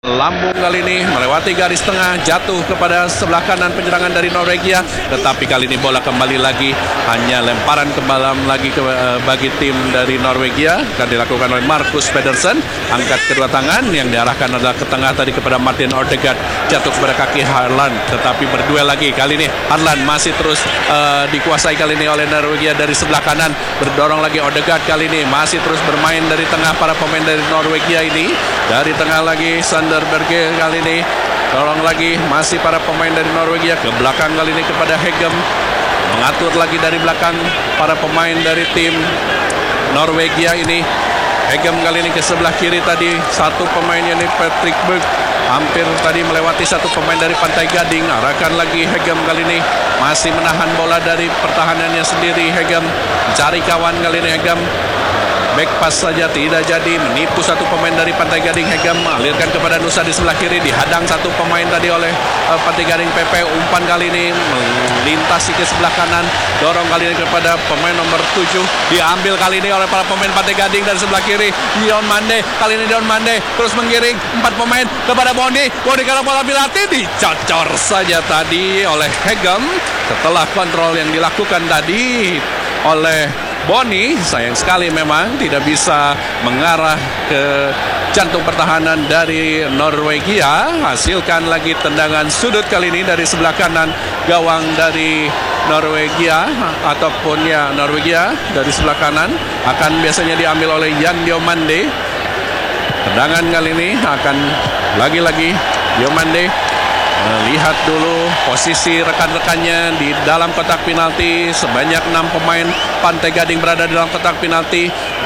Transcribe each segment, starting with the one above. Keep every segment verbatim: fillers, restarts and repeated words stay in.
Lambung kali ini melewati garis tengah, jatuh kepada sebelah kanan penyerangan dari Norwegia, tetapi kali ini bola kembali lagi, hanya lemparan ke dalam lagi ke, uh, bagi tim dari Norwegia, akan dilakukan oleh Marcus Pedersen. Angkat kedua tangan yang diarahkan adalah ke tengah tadi kepada Martin Odegaard, jatuh kepada kaki Haaland, tetapi berduel lagi. Kali ini Haaland masih terus uh, dikuasai kali ini oleh Norwegia dari sebelah kanan, berdorong lagi Odegaard kali ini masih terus bermain dari tengah para pemain dari Norwegia ini, dari tengah lagi Sander Berge kali ini dorong lagi masih para pemain dari Norwegia ke belakang kali ini kepada Hegem, mengatur lagi dari belakang para pemain dari tim Norwegia ini. Hegem kali ini ke sebelah kiri tadi satu pemainnya ini Patrick Berg, hampir tadi melewati satu pemain dari Pantai Gading. Arahkan lagi Hegem kali ini masih menahan bola dari pertahanannya sendiri. Hegem mencari kawan kali ini. Hegem back pass saja tidak jadi, menipu satu pemain dari Pantai Gading. Hegem alirkan kepada Nusa di sebelah kiri, dihadang satu pemain tadi oleh uh, Pantai Gading. P P umpan kali ini melintasi ke sebelah kanan, dorong kali ini kepada pemain nomor tujuh, diambil kali ini oleh para pemain Pantai Gading dari sebelah kiri. Dion Mande, kali ini Dion Mande terus menggiring empat pemain kepada Boni. Boni kalau bola penalti dicocor saja tadi oleh Hegem setelah kontrol yang dilakukan tadi oleh Boni. Sayang sekali memang tidak bisa mengarah ke jantung pertahanan dari Norwegia. Hasilkan lagi tendangan sudut kali ini dari sebelah kanan gawang dari Norwegia, ataupun ya Norwegia dari sebelah kanan akan biasanya diambil oleh Jan Diomande. Tendangan kali ini akan lagi-lagi Diomande melihat dulu posisi rekan-rekannya di dalam kotak penalti. Sebanyak enam pemain Pantai Gading berada di dalam kotak penalti.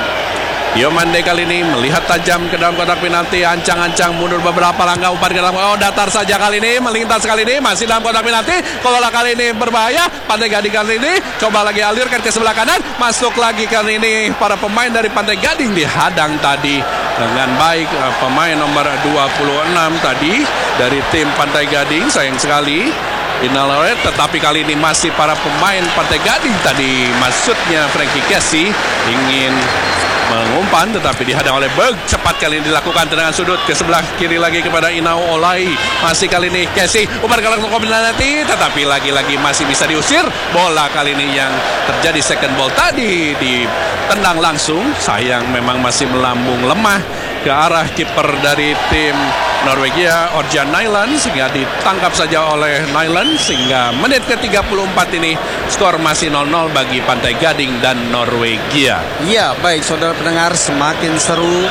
Diomande kali ini melihat tajam ke dalam kotak penalti, ancang-ancang mundur beberapa langkah, umpan ke dalam, oh datar saja kali ini, melintas kali ini, masih dalam kotak penalti. Kalau kali ini berbahaya, Pantai Gading kali ini coba lagi alirkan ke sebelah kanan, masuk lagi kali ini para pemain dari Pantai Gading dihadang tadi dengan baik pemain nomor dua puluh enam tadi dari tim Pantai Gading. Sayang sekali Inalaret, tetapi kali ini masih para pemain Pantai Gading tadi, maksudnya Frankie Casey ingin mengumpan tetapi dihadang oleh Berg. Cepat kali ini dilakukan tendangan sudut ke sebelah kiri lagi kepada Inau Olai. Masih kali ini Casey umpan ke dalam kombinasi, tetapi lagi-lagi masih bisa diusir. Bola kali ini yang terjadi second ball tadi ditendang langsung. Sayang memang masih melambung lemah ke arah kiper dari tim Norwegia, Orjan Nyland, sehingga ditangkap saja oleh Nyland, sehingga menit ke tiga puluh empat ini skor masih nol nol bagi Pantai Gading dan Norwegia. Iya, baik saudara pendengar, semakin seru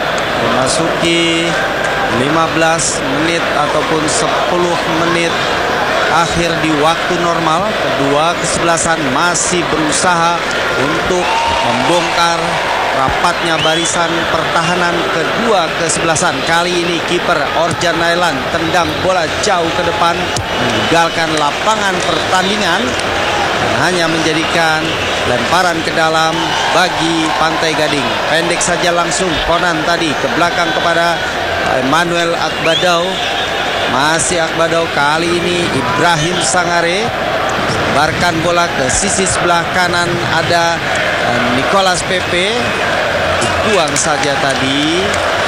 memasuki lima belas menit ataupun sepuluh menit akhir di waktu normal. Kedua kesebelasan masih berusaha untuk membongkar rapatnya barisan pertahanan kedua kesebelasan. Kali ini kiper Orjan Nyland tendang bola jauh ke depan, meninggalkan lapangan pertandingan dan hanya menjadikan lemparan ke dalam bagi Pantai Gading. Pendek saja langsung Konan tadi ke belakang kepada Emmanuel Akbadau. Masih Akbadau, kali ini Ibrahim Sangare sebarkan bola ke sisi sebelah kanan, ada Nicolas Pepe, dibuang saja tadi.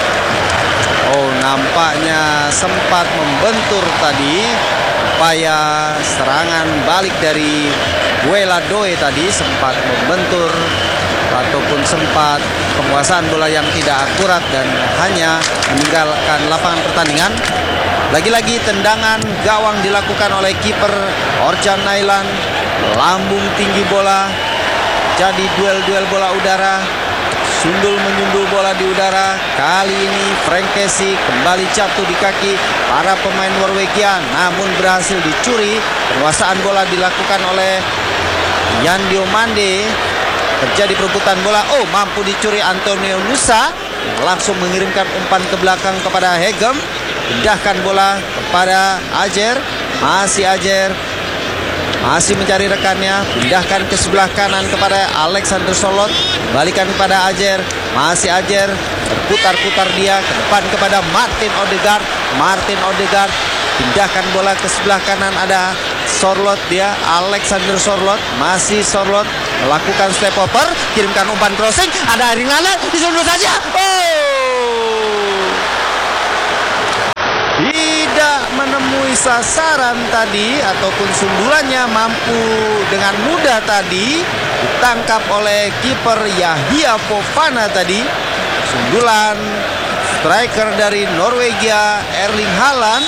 Oh, nampaknya sempat membentur tadi upaya serangan balik dari Buela Doe tadi, sempat membentur ataupun sempat penguasaan bola yang tidak akurat dan hanya meninggalkan lapangan pertandingan. Lagi-lagi tendangan gawang dilakukan oleh kiper Orjan Nyland, lambung tinggi bola, jadi duel-duel bola udara, sundul menyundul bola di udara. Kali ini Frank Casey kembali jatuh di kaki para pemain Norwegia, namun berhasil dicuri. Penguasaan bola dilakukan oleh Jan Diomande. Terjadi perebutan bola, oh mampu dicuri Antonio Nusa, langsung mengirimkan umpan ke belakang kepada Hegem. Pindahkan bola kepada Ajer, masih Ajer masih mencari rekannya, pindahkan ke sebelah kanan kepada Alexander Sorloth, balikan kepada Ajer, masih Ajer, berputar-putar dia ke depan kepada Martin Odegaard. Martin Odegaard pindahkan bola ke sebelah kanan, ada Sorloth dia, Alexander Sorloth, masih Sorloth melakukan step over, kirimkan umpan crossing, ada Erling Haaland, disundul saja. Oh! tidak menemui sasaran tadi, ataupun sundulannya mampu dengan mudah tadi ditangkap oleh kiper Yahya Fofana tadi. Sundulan striker dari Norwegia Erling Haaland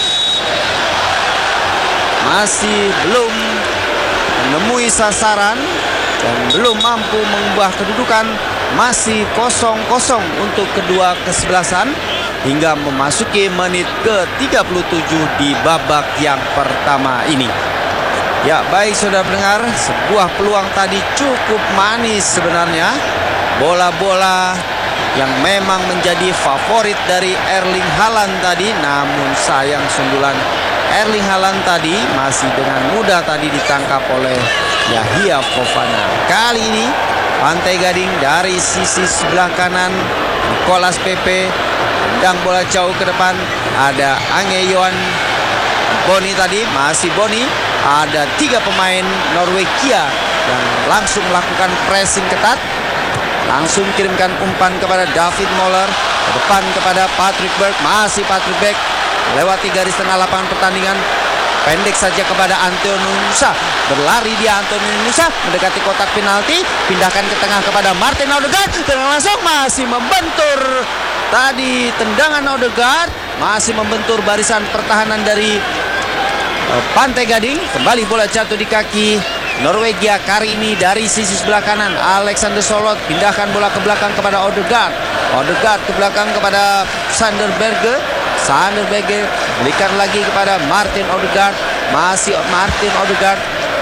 masih belum menemui sasaran dan belum mampu mengubah kedudukan. Masih kosong kosong untuk kedua kesebelasan hingga memasuki menit ke tiga puluh tujuh di babak yang pertama ini. Ya, baik saudara pendengar, sebuah peluang tadi cukup manis sebenarnya. Bola-bola yang memang menjadi favorit dari Erling Haaland tadi, namun sayang sundulan Erling Haaland tadi masih dengan mudah tadi ditangkap oleh Yahya Fofana. Kali ini Pantai Gading dari sisi sebelah kanan, Nicolas Pepe tendang bola jauh ke depan. Ada Ange Johan Boni tadi, masih Boni. Ada tiga pemain Norwegia yang langsung melakukan pressing ketat. Langsung kirimkan umpan kepada David Moller, ke depan kepada Patrick Berg. Masih Patrick Berg melewati garis tengah lapangan pertandingan. Pendek saja kepada Antonio Nusa. Berlari dia Antonio Nusa mendekati kotak penalti. Pindahkan ke tengah kepada Martin Odegaard. Tendangan langsung masih membentur. Tadi tendangan Odegaard masih membentur barisan pertahanan dari uh, Pantai Gading. Kembali bola jatuh di kaki Norwegia kali ini dari sisi sebelah kanan. Alexander Sørloth pindahkan bola ke belakang kepada Odegaard. Odegaard ke belakang kepada Sander Berge. Sander Berge berikan lagi kepada Martin Odegaard. Masih Martin Odegaard.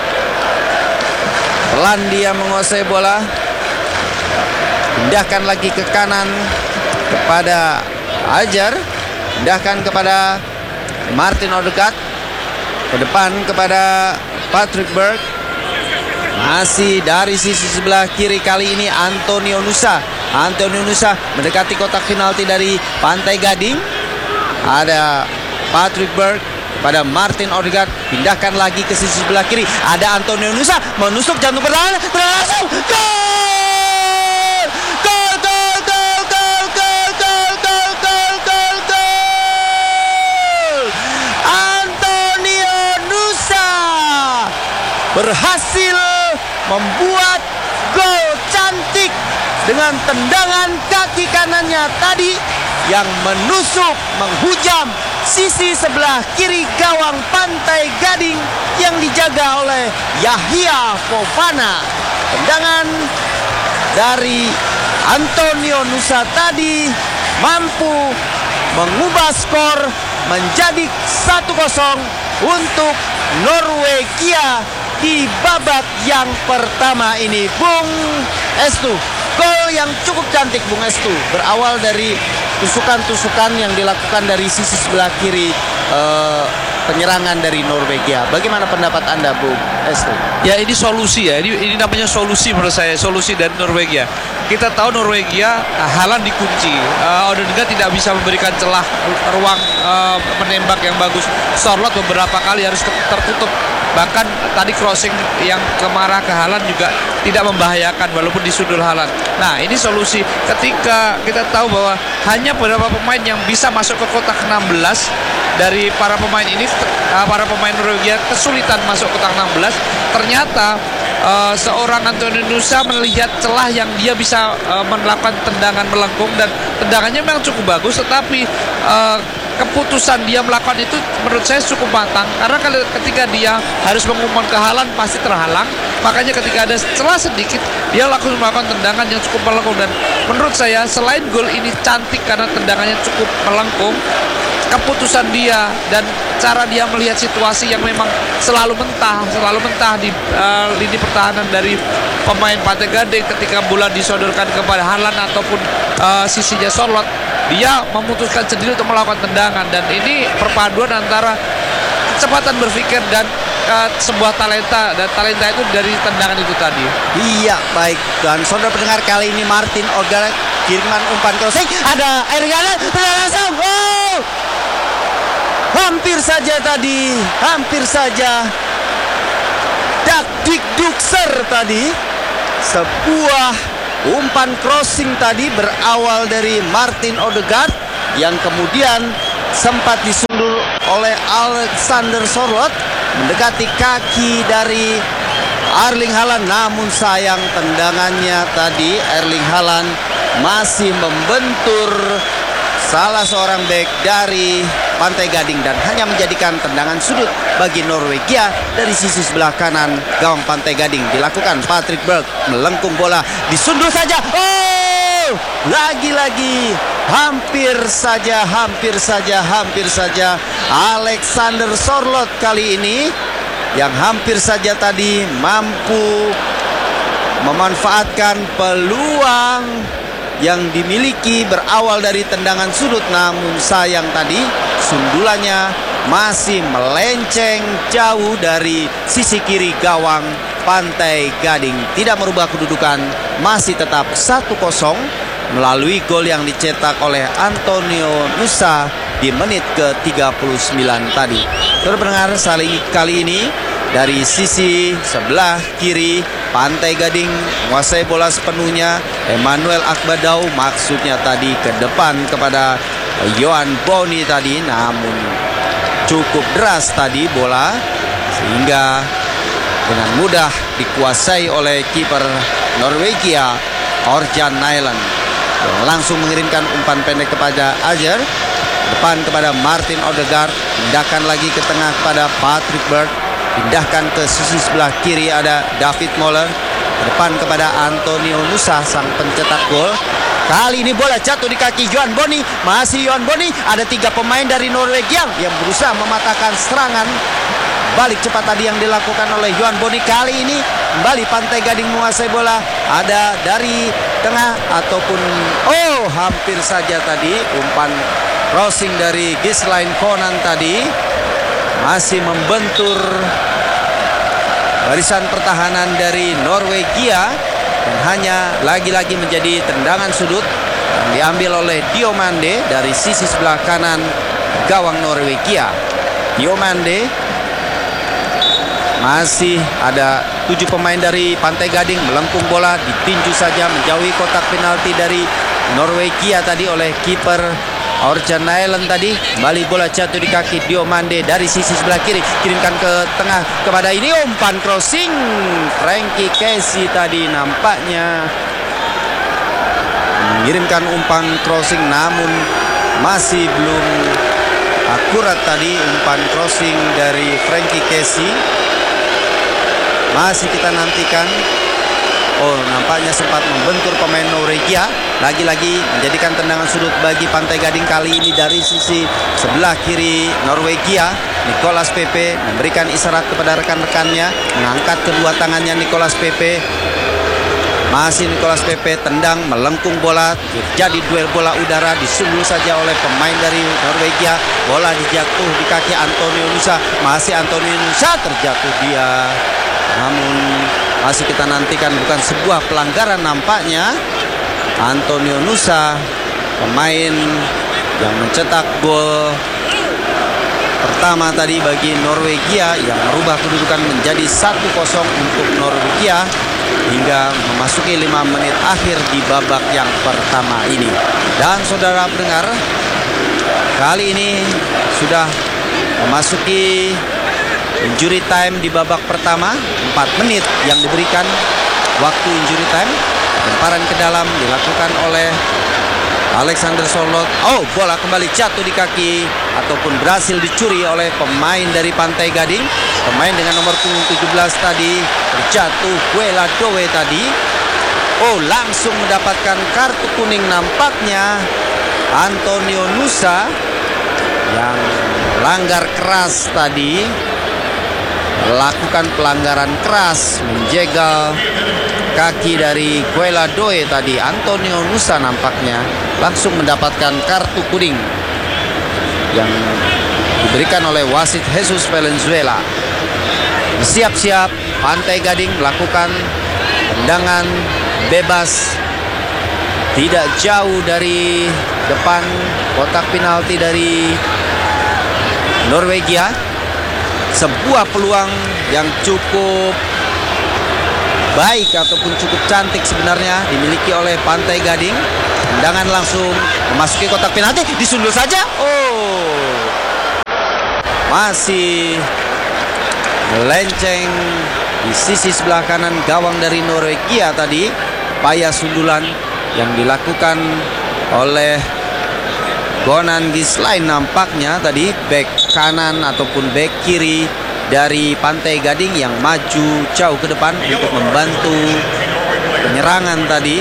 Pelan dia menguasai bola. Pindahkan lagi ke kanan kepada Ajar. Pindahkan kepada Martin Odegaard. Ke depan kepada Patrick Berg. Masih dari sisi sebelah kiri kali ini Antonio Nusa. Antonio Nusa mendekati kotak penalti dari Pantai Gading. Ada Patrick Berg pada Martin Odegaard. Pindahkan lagi ke sisi sebelah kiri. Ada Antonio Nusa menusuk jantung pertahanan. Langsung gol! Gol, gol, gol, gol, gol, gol, gol, gol, gol, gol! Antonio Nusa berhasil membuat gol cantik dengan tendangan kaki kanannya tadi yang menusuk, menghujam sisi sebelah kiri gawang Pantai Gading yang dijaga oleh Yahya Fofana. Tendangan dari Antonio Nusa tadi mampu mengubah skor menjadi satu kosong untuk Norwegia di babak yang pertama ini. Bung Estu, gol yang cukup cantik Bung Estu, berawal dari tusukan-tusukan yang dilakukan dari sisi sebelah kiri uh, penyerangan dari Norwegia. Bagaimana pendapat Anda Bung Estu? Ya, ini solusi ya, ini, ini namanya solusi menurut saya, solusi dari Norwegia. Kita tahu Norwegia Haaland dikunci, uh, Odegaard tidak bisa memberikan celah ruang uh, menembak yang bagus. Sørloth beberapa kali harus tertutup. Bahkan tadi crossing yang kemarah ke Haaland juga tidak membahayakan walaupun disundul Haaland. Nah, ini solusi ketika kita tahu bahwa hanya beberapa pemain yang bisa masuk ke kotak enam belas dari para pemain ini, para pemain Norwegia kesulitan masuk kotak enam belas. Ternyata uh, seorang Antonio Nusa melihat celah yang dia bisa uh, melakukan tendangan melengkung, dan tendangannya memang cukup bagus, tetapi uh, keputusan dia melakukan itu menurut saya cukup matang, karena ketika dia harus mengumpan ke Haaland pasti terhalang. Makanya ketika ada celah sedikit dia langsung melakukan tendangan yang cukup melengkung, dan menurut saya selain gol ini cantik karena tendangannya cukup melengkung, keputusan dia dan cara dia melihat situasi yang memang selalu mentah, selalu mentah di uh, lini pertahanan dari pemain Pantai Gading ketika bola disodorkan kepada Haaland ataupun uh, sisinya Sørloth, dia memutuskan sendiri untuk melakukan tendangan, dan ini perpaduan antara kecepatan berpikir dan uh, sebuah talenta, dan talenta itu dari tendangan itu tadi. Iya, baik. Dan saudara pendengar, kali ini Martin Odegaard kiriman umpan crossing, ada Erling Haaland langsung. Oh! Hampir saja tadi, hampir saja dak dik dukser tadi. Sebuah umpan crossing tadi berawal dari Martin Odegaard yang kemudian sempat disundur Alexander Sorloth mendekati kaki dari Erling Haaland, namun sayang tendangannya tadi Erling Haaland masih membentur salah seorang bek dari Pantai Gading dan hanya menjadikan tendangan sudut bagi Norwegia dari sisi sebelah kanan gawang Pantai Gading. Dilakukan Patrick Berg, melengkung bola, disundul saja. Oh, lagi-lagi hampir saja, hampir saja, hampir saja Alexander Sorloth kali ini yang hampir saja tadi mampu memanfaatkan peluang yang dimiliki berawal dari tendangan sudut, namun sayang tadi sundulannya masih melenceng jauh dari sisi kiri gawang Pantai Gading. Tidak merubah kedudukan, masih tetap satu kosong melalui gol yang dicetak oleh Antonio Nusa di menit ke tiga puluh sembilan tadi. Saudara pendengar, kali ini dari sisi sebelah kiri Pantai Gading menguasai bola sepenuhnya. Emmanuel Akbadau maksudnya tadi ke depan kepada Yohan Boni tadi, namun cukup deras tadi bola sehingga dengan mudah dikuasai oleh kiper Norwegia Orjan Nyland. Langsung mengirimkan umpan pendek kepada Ajer, depan kepada Martin Odegaard, pindahkan lagi ke tengah kepada Patrick Berg, pindahkan ke sisi sebelah kiri ada David Moller, ke depan kepada Antonio Nusa sang pencetak gol. Kali ini bola jatuh di kaki Yohan Boni, masih Yohan Boni. Ada tiga pemain dari Norwegia yang berusaha mematahkan serangan balik cepat tadi yang dilakukan oleh Yohan Boni. Kali ini kembali Pantai Gading menguasai bola, ada dari tengah ataupun oh hampir saja tadi umpan crossing dari Gislain Konan tadi masih membentur barisan pertahanan dari Norwegia dan hanya lagi-lagi menjadi tendangan sudut yang diambil oleh Diomande dari sisi sebelah kanan gawang Norwegia. Diomande, masih ada tujuh pemain dari Pantai Gading melengkung bola, ditinju saja menjauhi kotak penalti dari Norwegia tadi oleh kiper Orjan Nyland tadi. Kembali bola jatuh di kaki Diomande dari sisi sebelah kiri, kirimkan ke tengah kepada ini umpan crossing Frankie Kessie tadi nampaknya mengirimkan umpan crossing, namun masih belum akurat tadi umpan crossing dari Frankie Kessie. Masih kita nantikan. Oh, nampaknya sempat membentur pemain Norwegia. Lagi-lagi menjadikan tendangan sudut bagi Pantai Gading kali ini dari sisi sebelah kiri Norwegia. Nicolas Pepe memberikan isyarat kepada rekan-rekannya, mengangkat kedua tangannya Nicolas Pepe. Masih Nicolas Pepe tendang, melengkung bola, jadi duel bola udara, disundul saja oleh pemain dari Norwegia. Bola dijatuh di kaki Antonio Nusa. Masih Antonio Nusa terjatuh dia. Namun masih kita nantikan, bukan sebuah pelanggaran nampaknya. Antonio Nusa, pemain yang mencetak gol pertama tadi bagi Norwegia yang merubah kedudukan menjadi satu kosong untuk Norwegia hingga memasuki lima menit akhir di babak yang pertama ini. Dan saudara pendengar, kali ini sudah memasuki injury time di babak pertama. Empat menit yang diberikan waktu injury time. Lemparan ke dalam dilakukan oleh Alexander Sorloth. Oh, bola kembali jatuh di kaki ataupun berhasil dicuri oleh pemain dari Pantai Gading. Pemain dengan nomor punggung tujuh belas tadi terjatuh, Guela Doe tadi. Oh, langsung mendapatkan kartu kuning nampaknya Antonio Nusa yang melanggar keras tadi, melakukan pelanggaran keras, menjegal kaki dari Guela Doe tadi. Antonio Nusa nampaknya langsung mendapatkan kartu kuning yang diberikan oleh wasit Jesus Valenzuela. Siap-siap Pantai Gading melakukan tendangan bebas tidak jauh dari depan kotak penalti dari Norwegia. Sebuah peluang yang cukup baik ataupun cukup cantik sebenarnya dimiliki oleh Pantai Gading. Tendangan langsung memasuki kotak penalti, disundul saja. Oh, masih melenceng di sisi sebelah kanan gawang dari Norwegia tadi. Upaya sundulan yang dilakukan oleh Gonan Gislain nampaknya tadi, back kanan ataupun back kiri dari Pantai Gading yang maju jauh ke depan untuk membantu penyerangan tadi.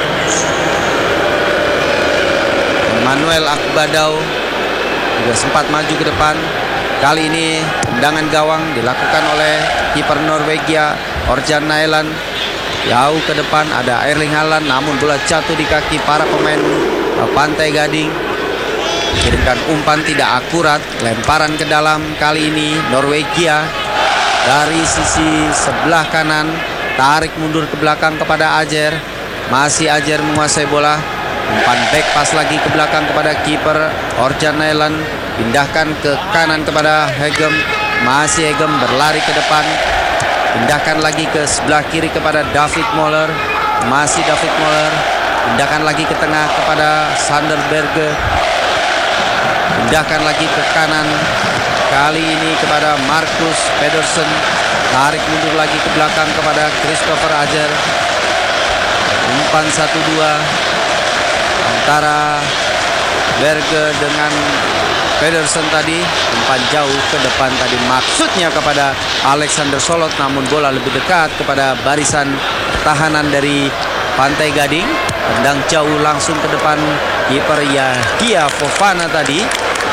Manuel Akbadau juga sempat maju ke depan. Kali ini tendangan gawang dilakukan oleh kiper Norwegia Orjan Nailand. Jauh ke depan ada Erling Haaland, namun bola jatuh di kaki para pemain Pantai Gading. Kirimkan umpan tidak akurat, lemparan ke dalam. Kali ini Norwegia dari sisi sebelah kanan, tarik mundur ke belakang kepada Ajer. Masih Ajer menguasai bola. Umpan back pas lagi ke belakang kepada kiper Orjan Nailand. Pindahkan ke kanan kepada Hegem. Masih Hegem berlari ke depan. Pindahkan lagi ke sebelah kiri kepada David Moller. Masih David Moller. Pindahkan lagi ke tengah kepada Sander Berge. Pindahkan lagi ke kanan. Kali ini kepada Marcus Pedersen. Tarik mundur lagi ke belakang kepada Christopher Ajer. Umpan satu dua antara Berge dengan Pedersen tadi. Umpan jauh ke depan tadi maksudnya kepada Alexander Solot, namun bola lebih dekat kepada barisan pertahanan dari Pantai Gading. Tendang jauh langsung ke depan kiper Yahya Fofana tadi.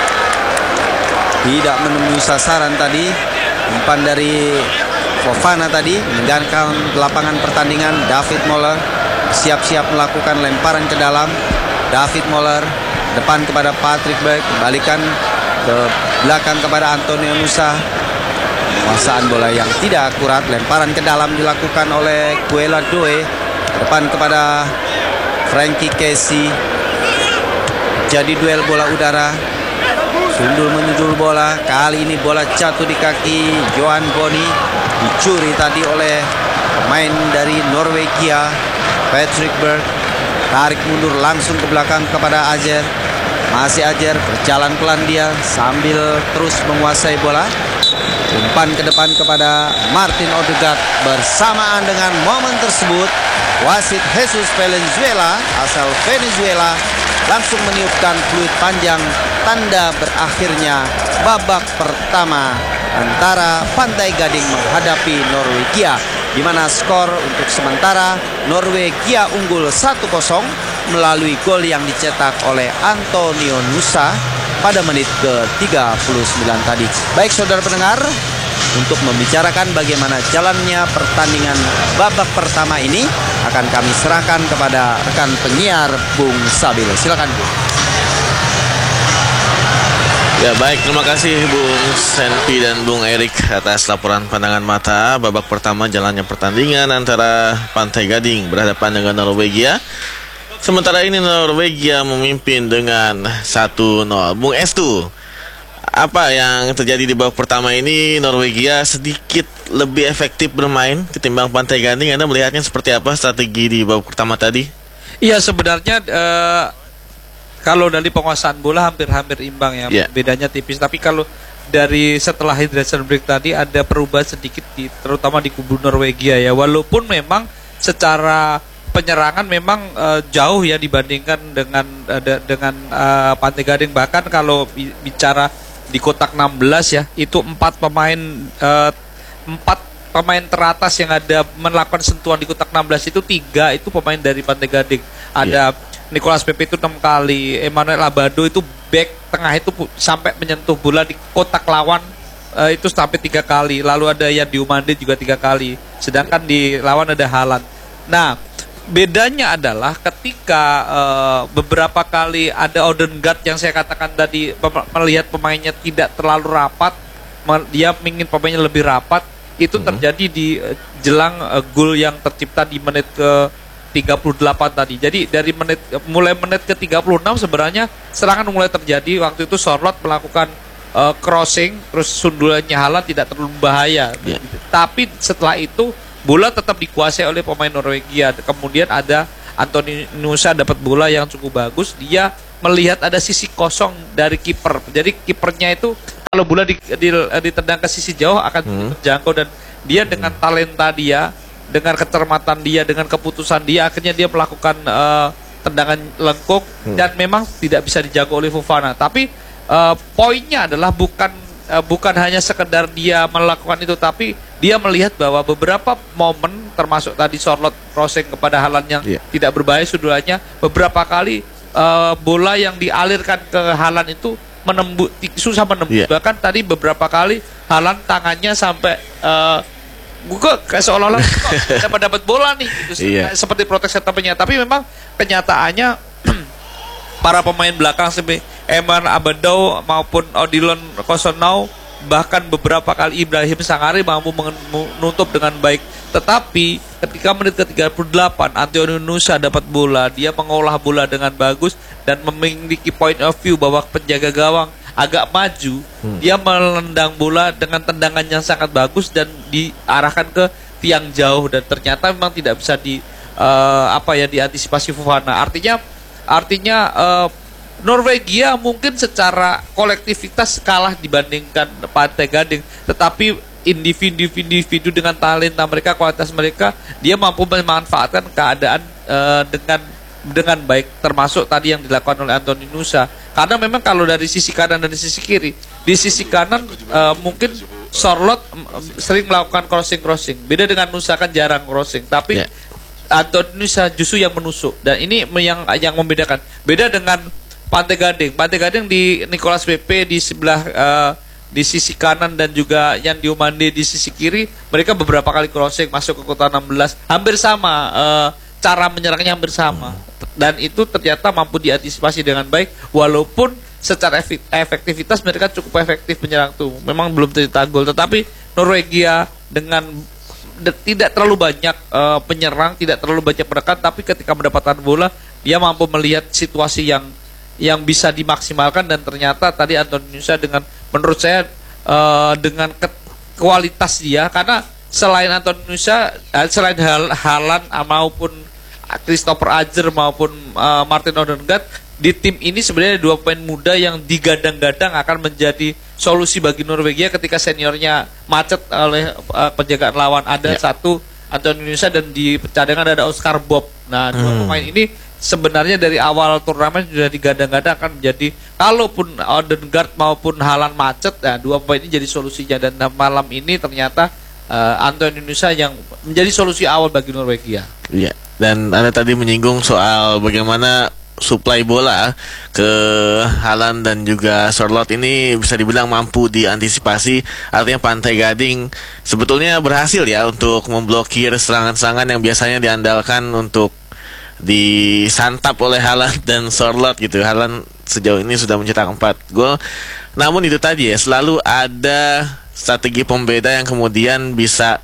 Tidak menemui sasaran tadi. Umpan dari Fofana tadi meninggalkan lapangan pertandingan. David Moller siap-siap melakukan lemparan ke dalam. David Moller depan kepada Patrick Berg, kembalikan ke belakang kepada Antonio Nusa. Penguasaan bola yang tidak akurat, lemparan ke dalam dilakukan oleh Guela Doe. Depan kepada Frankie Casey. Jadi duel bola udara. Sundul menyundul bola. Kali ini bola jatuh di kaki Johan Boni. Dicuri tadi oleh pemain dari Norwegia, Patrick Berg. Tarik mundur langsung ke belakang kepada Ajer. Masih Ajer, berjalan pelan dia sambil terus menguasai bola. Umpan ke depan kepada Martin Odegaard. Bersamaan dengan momen tersebut, wasit Jesus Valenzuela asal Venezuela langsung meniupkan fluit panjang, tanda berakhirnya babak pertama antara Pantai Gading menghadapi Norwegia, di mana skor untuk sementara Norwegia unggul satu kosong melalui gol yang dicetak oleh Antonio Nusa pada menit ke tiga puluh sembilan tadi. Baik saudara pendengar, untuk membicarakan bagaimana jalannya pertandingan babak pertama ini akan kami serahkan kepada rekan penyiar Bung Sabil. Silakan Bung. Ya baik, terima kasih Bung Senpi dan Bung Erik atas laporan pandangan mata babak pertama jalannya pertandingan antara Pantai Gading berhadapan dengan Norwegia. Sementara ini Norwegia memimpin dengan satu nol. Bung Estu, apa yang terjadi di babak pertama ini? Norwegia sedikit lebih efektif bermain ketimbang Pantai Gading. Anda melihatnya seperti apa strategi di babak pertama tadi? Iya, sebenarnya uh... kalau dari penguasaan bola hampir-hampir imbang ya, yeah. Bedanya tipis. Tapi kalau dari setelah hydration break tadi ada perubahan sedikit di, terutama di kubu Norwegia ya. Walaupun memang secara penyerangan memang uh, jauh ya dibandingkan dengan uh, de, dengan uh, Pantai Gading. Bahkan kalau bicara di kotak enam belas ya, itu empat pemain uh, empat pemain teratas yang ada melakukan sentuhan di kotak enam belas itu tiga itu pemain dari Pantai Gading. Ada yeah. Nicolas Pepe itu enam kali, Emmanuel Abado itu back tengah itu sampai menyentuh bola di kotak lawan uh, itu sampai tiga kali. Lalu ada Yandi Umande juga tiga kali. Sedangkan di lawan ada Haaland. Nah, bedanya adalah ketika uh, beberapa kali ada Odegaard yang saya katakan tadi melihat pemainnya tidak terlalu rapat, dia ingin pemainnya lebih rapat. Itu terjadi di uh, jelang uh, gol yang tercipta di menit ke tiga puluh delapan tadi. Jadi dari menit mulai menit ke tiga puluh enam sebenarnya serangan mulai terjadi. Waktu itu Sorloth melakukan uh, crossing, terus sundulannya Haaland tidak terlalu bahaya. Yeah. Tapi setelah itu bola tetap dikuasai oleh pemain Norwegia. Kemudian ada Anthony Nusa dapat bola yang cukup bagus. Dia melihat ada sisi kosong dari kiper. Jadi kipernya itu kalau bola di, di, ditendang ke sisi jauh akan Hmm. terjangkau, dan dia dengan talenta dia, dengan kecermatan dia, dengan keputusan dia, akhirnya dia melakukan uh, tendangan lengkung dan memang tidak bisa dijaga oleh Fofana. Tapi uh, poinnya adalah bukan uh, bukan hanya sekedar dia melakukan itu, tapi dia melihat bahwa beberapa momen, termasuk tadi Sorloth crossing kepada Haaland yang Iya. tidak berbahaya sudulannya, beberapa kali uh, bola yang dialirkan ke Haaland itu menembus, susah menembus. Iya. Bahkan tadi beberapa kali Haaland tangannya sampai uh, gue kayak seolah-olah dapat dapat bola nih gitu, Iya. seperti protes setupnya. Tapi memang kenyataannya para pemain belakang seperti Eman Abadou maupun Odilon Kosonau, bahkan beberapa kali Ibrahim Sangare mampu menutup dengan baik. Tetapi ketika menit ke tiga puluh delapan Antonio Nusa dapat bola, dia mengolah bola dengan bagus dan memiliki point of view bahwa penjaga gawang agak maju, hmm. dia melendang bola dengan tendangan yang sangat bagus dan diarahkan ke tiang jauh, dan ternyata memang tidak bisa di uh, apa ya diantisipasi Fofana. Artinya artinya uh, Norwegia mungkin secara kolektivitas kalah dibandingkan Pantai Gading, tetapi individu-individu dengan talenta mereka, kualitas mereka, dia mampu memanfaatkan keadaan uh, dengan dengan baik, termasuk tadi yang dilakukan oleh Anthony Nusa. Karena memang kalau dari sisi kanan dan sisi kiri, di sisi kanan uh, mungkin Sorloth um, sering melakukan crossing-crossing. Beda dengan Nusa, kan jarang crossing, tapi Yeah. Anthony Nusa justru yang menusuk, dan ini yang yang membedakan. Beda dengan Pantai Gading. Pantai Gading di Nicolas Pepe di sebelah uh, di sisi kanan dan juga Yan Diomande di sisi kiri, mereka beberapa kali crossing masuk ke kotak enam belas, hampir sama uh, cara menyerangnya, hampir sama. Dan itu ternyata mampu diantisipasi dengan baik, walaupun secara efektivitas mereka cukup efektif menyerang tuh. Memang belum tercetak gol, tetapi Norwegia dengan de- tidak terlalu banyak uh, penyerang, tidak terlalu banyak menekan, tapi ketika mendapatkan bola dia mampu melihat situasi yang yang bisa dimaksimalkan. Dan ternyata tadi Anthony Nusa dengan, menurut saya uh, dengan ke- kualitas dia, karena selain Anthony Nusa, uh, selain Hal- Haaland uh, maupun Christopher Ajer maupun uh, Martin Odegaard, di tim ini sebenarnya ada dua pemain muda yang digadang-gadang akan menjadi solusi bagi Norwegia ketika seniornya macet oleh uh, penjagaan lawan. Ada Ya. satu Anthony Nusa dan di cadangan ada Oscar Bob. Nah, dua Hmm. pemain ini sebenarnya dari awal turnamen sudah digadang-gadang akan menjadi, kalaupun Odegaard maupun Haaland macet, nah dua pemain ini jadi solusinya. Dan malam ini ternyata uh, Anthony Nusa yang menjadi solusi awal bagi Norwegia. Iya. Dan Anda tadi menyinggung soal bagaimana suplai bola ke Haaland dan juga Sorloth ini bisa dibilang mampu diantisipasi. Artinya Pantai Gading sebetulnya berhasil ya untuk memblokir serangan-serangan yang biasanya diandalkan untuk disantap oleh Haaland dan Sorloth gitu. Haaland sejauh ini sudah mencetak empat gol. Namun itu tadi ya, selalu ada strategi pembeda yang kemudian bisa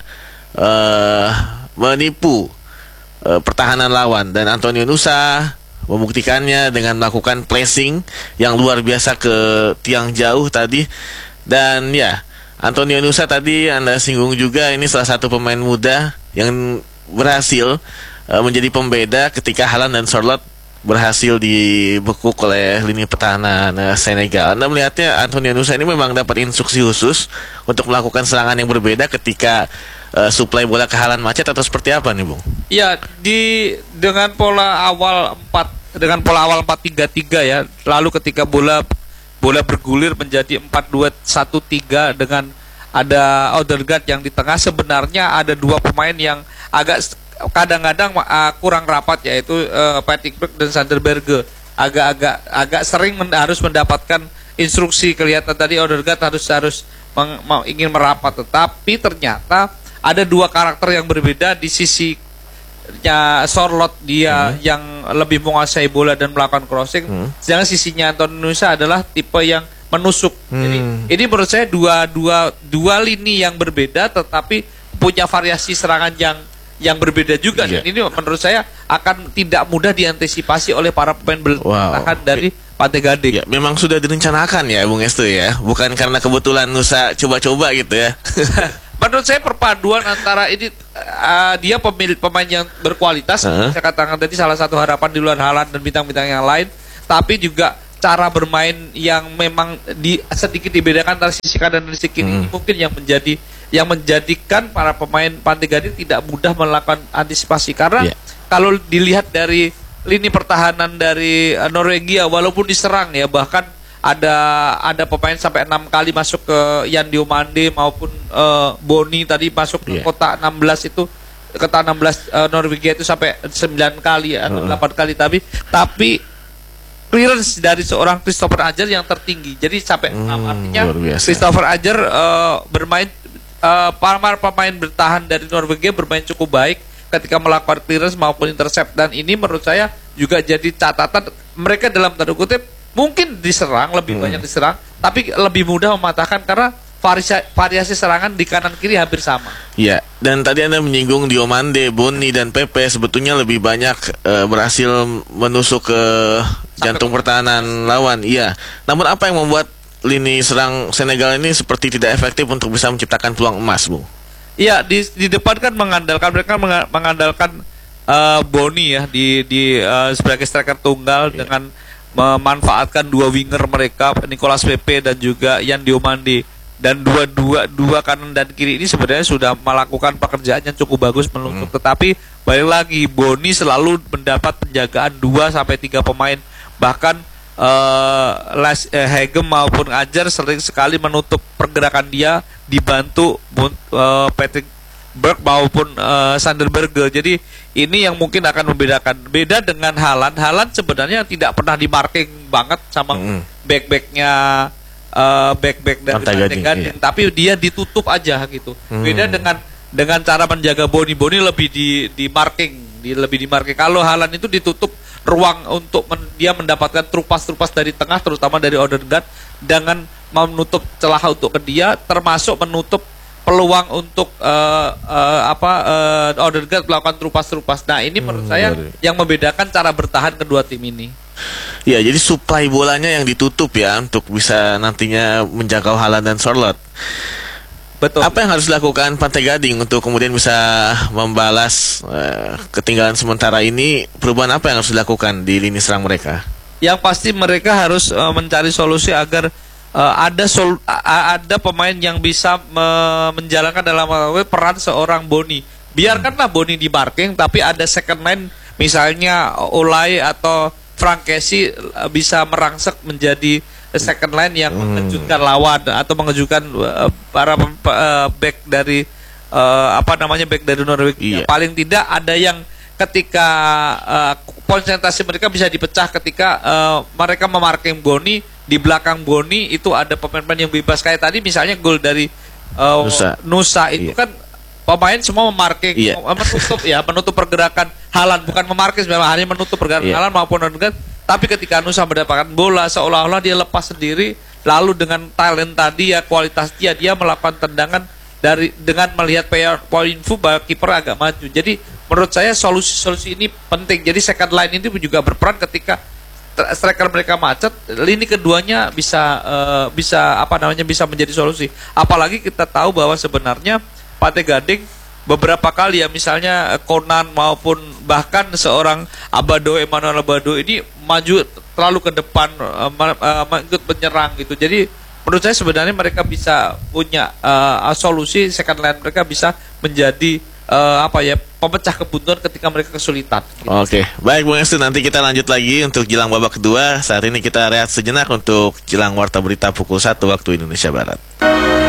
uh, menipu uh, pertahanan lawan, dan Antonio Nusa membuktikannya dengan melakukan pressing yang luar biasa ke tiang jauh tadi. Dan ya, Antonio Nusa tadi Anda singgung juga, ini salah satu pemain muda yang berhasil uh, menjadi pembeda ketika Haaland dan Sorloth berhasil dibekuk oleh lini pertahanan uh, Senegal. Anda melihatnya Antonio Nusa ini memang dapat instruksi khusus untuk melakukan serangan yang berbeda ketika uh, suplai bola ke Haaland macet, atau seperti apa nih, Bung? Ya, di dengan pola awal empat dengan pola awal empat tiga tiga ya. Lalu ketika bola bola bergulir menjadi empat dua satu tiga dengan ada Odegaard yang di tengah, sebenarnya ada dua pemain yang agak kadang-kadang uh, kurang rapat, yaitu uh, Patrick Berg dan Sander Berge. Agak-agak agak sering men- harus mendapatkan instruksi. Kelihatan tadi Odegaard harus harus meng- mau- ingin merapat, tetapi ternyata ada dua karakter yang berbeda. Di sisi ya Sorloth dia hmm. yang lebih menguasai bola dan melakukan crossing, hmm. sedangkan sisinya Anthony Nusa adalah tipe yang menusuk. Hmm. Jadi ini menurut saya dua dua dua lini yang berbeda, tetapi punya variasi serangan yang yang berbeda juga. Yeah. Dan ini menurut saya akan tidak mudah diantisipasi oleh para pemain bertahan Wow. dari Pantai Gading. Ya, memang sudah direncanakan ya, Bung Estu ya, bukan karena kebetulan Nusa coba-coba gitu ya. Menurut saya perpaduan antara ini, uh, dia pemilik pemain yang berkualitas, Uh-huh. saya katakan tadi salah satu harapan di luar Haaland dan bintang-bintang yang lain, tapi juga cara bermain yang memang di sedikit dibedakan antara sisi kanan dan sisi kiri Hmm. ini mungkin yang menjadi yang menjadikan para pemain Pantai Gading tidak mudah melakukan antisipasi karena Yeah. kalau dilihat dari lini pertahanan dari uh, Norwegia walaupun diserang ya bahkan ada ada pemain sampai enam kali masuk ke Jan Diomande maupun uh, Boni tadi masuk ke Yeah. kotak enam belas itu kotak enam belas uh, Norwegia itu sampai sembilan kali atau Uh-uh. delapan kali tapi tapi clearance dari seorang Christopher Ajer yang tertinggi. Jadi sampai Hmm, enam artinya luar biasa. Christopher Ajer uh, bermain uh, para pemain bertahan dari Norwegia bermain cukup baik ketika melakukan clearance maupun intercept dan ini menurut saya juga jadi catatan mereka dalam tanda kutip mungkin diserang lebih banyak diserang tapi lebih mudah mematahkan karena variasi, variasi serangan di kanan kiri hampir sama. Ya, dan tadi Anda menyinggung Diomande, Boni, dan Pepe sebetulnya lebih banyak eh, berhasil menusuk ke jantung pertahanan lawan. Iya. Namun apa yang membuat lini serang Senegal ini seperti tidak efektif untuk bisa menciptakan peluang emas, Bu? Iya di di depan kan mengandalkan mereka menga- mengandalkan uh, Boni ya di di uh, sebagai striker tunggal dengan memanfaatkan dua winger mereka Nicolas Pepe dan juga Jan Diomande dan dua dua dua kanan dan kiri ini sebenarnya sudah melakukan pekerjaan yang cukup bagus menutup Hmm. tetapi balik lagi Boni selalu mendapat penjagaan dua sampai tiga pemain bahkan uh, Les eh, Hegem maupun Ajer sering sekali menutup pergerakan dia dibantu uh, Patrick Berg maupun uh, Sander Berge. Jadi ini yang mungkin akan membedakan. Beda dengan Haaland. Haaland sebenarnya tidak pernah di marking banget sama Mm. back-backnya uh, back-back dari Pantai Pantai Gading, Gading. Tapi dia ditutup aja gitu. Hmm. Beda dengan dengan cara menjaga Boni. Boni lebih di di marking, di, lebih di marking. Kalau Haaland itu ditutup ruang untuk men, dia mendapatkan trupas-trupas dari tengah, terutama dari Odegaard, dengan menutup celah untuk ke dia, termasuk menutup peluang untuk uh, uh, apa uh, Odegaard melakukan trupas-trupas. Nah ini menurut saya benar. yang membedakan cara bertahan kedua tim ini. Ya, jadi suplai bolanya yang ditutup ya untuk bisa nantinya menjangkau Haaland dan Sorloth. Betul. Apa yang harus dilakukan Pantai Gading untuk kemudian bisa membalas eh, ketinggalan sementara ini? Perubahan apa yang harus dilakukan di lini serang mereka? Yang pasti mereka harus uh, mencari solusi agar uh, ada sol a- ada pemain yang bisa me- menjalankan dalam hal ini peran seorang Boni. Biarkanlah Boni di marking, tapi ada second line misalnya Olay atau Frank Kessie uh, bisa merangsek menjadi second line yang mengejutkan lawan atau mengejutkan uh, para pem- uh, back dari uh, apa namanya back dari Norwegia. Iya. Paling tidak ada yang ketika uh, konsentrasi mereka bisa dipecah ketika uh, mereka memarking Boni di belakang Boni itu ada pemain-pemain yang bebas kayak tadi misalnya gol dari uh, Nusa. Nusa itu Iya. kan pemain semua memarking Iya. menutup ya menutup pergerakan Haaland bukan memarking memang hanya menutup pergerakan Iya. Haaland maupun Odegaard tapi ketika Nusa mendapatkan bola seolah-olah dia lepas sendiri lalu dengan talent tadi ya kualitas dia dia melakukan tendangan dari dengan melihat point view bahwa kiper agak maju. Jadi menurut saya solusi-solusi ini penting. Jadi second line ini juga berperan ketika striker mereka macet, lini keduanya bisa uh, bisa apa namanya bisa menjadi solusi. Apalagi kita tahu bahwa sebenarnya Pantai Gading beberapa kali ya misalnya Conan maupun bahkan seorang Abado Emmanuel Abado ini maju terlalu ke depan uh, uh, ikut menyerang gitu. Jadi menurut saya sebenarnya mereka bisa punya uh, solusi second line mereka bisa menjadi uh, apa ya pemecah kebuntuan ketika mereka kesulitan. Gitu. Oke, baik Bung Estu, nanti kita lanjut lagi untuk jelang babak kedua. Saat ini kita rehat sejenak untuk jelang warta berita pukul satu waktu Indonesia Barat.